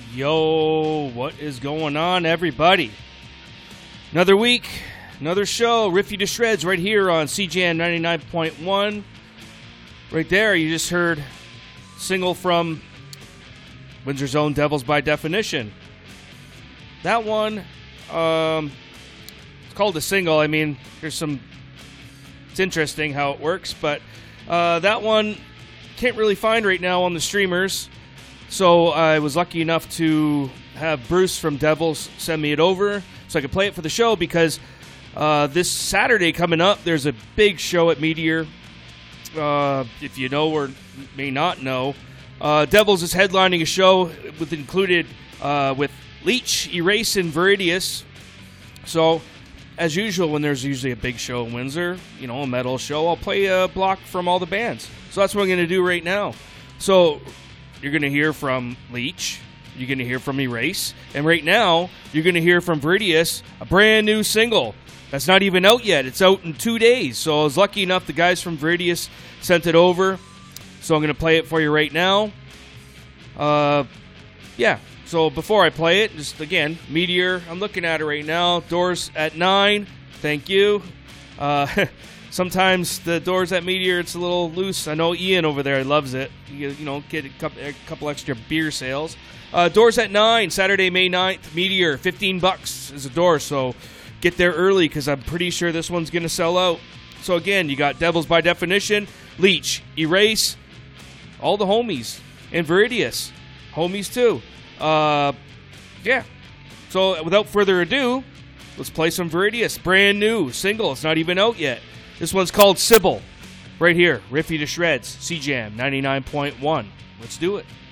Yo, what is going on, everybody? Another week, another show, Riff You to Shreds, right here on CJAM 99.1. Right there, you just heard a single from Windsor's own Devils by Definition. That one, it's called a single. I mean, it's interesting how it works, but that one can't really find right now on the streamers. So I was lucky enough to have Bruce from Devils send me it over so I could play it for the show because this Saturday coming up, there's a big show at Meteor. If you know or may not know, Devils is headlining a show included with Leech, Erase, and Viridius. So, as usual, when there's usually a big show in Windsor, a metal show, I'll play a block from all the bands. So that's what I'm going to do right now. So you're going to hear from Leech, you're going to hear from Erase, and right now you're going to hear from Viridius, a brand new single that's not even out yet. It's out in 2 days. So I was lucky enough the guys from Viridius sent it over. So I'm going to play it for you right now. So before I play it, just again, Meteor, I'm looking at it right now. Doors at 9. Thank you. Sometimes the doors at Meteor, it's a little loose. I know Ian over there loves it. You get a couple extra beer sales. Doors at 9, Saturday, May 9th. Meteor, $15 is a door, so get there early because I'm pretty sure this one's going to sell out. So again, you got Devils by Definition, Leech, Erase, all the homies, and Viridius, homies too. So without further ado, let's play some Viridius. Brand new single. It's not even out yet. This one's called Sybil. Right here, Riff You to Shreds, CJAM 99.1. Let's do it.